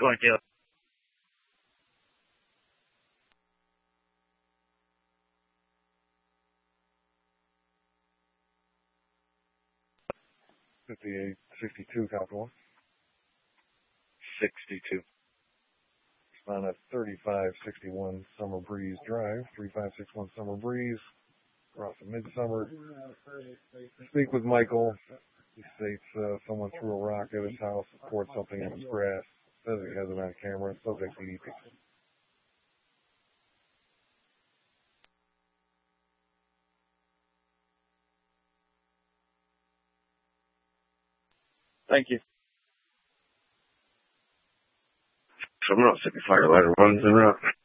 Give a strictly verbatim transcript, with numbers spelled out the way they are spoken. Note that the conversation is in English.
Going to. fifty-eight sixty-two, Capital One. sixty-two. On at thirty-five sixty-one Summer Breeze Drive, thirty-five sixty-one Summer Breeze, across the Midsummer. Speak with Michael. He states uh, someone threw a rock at his house, poured something in his grass. Says he has it on camera. Subject C D P. Thank you. Someone else, if you fire ladder one's en route.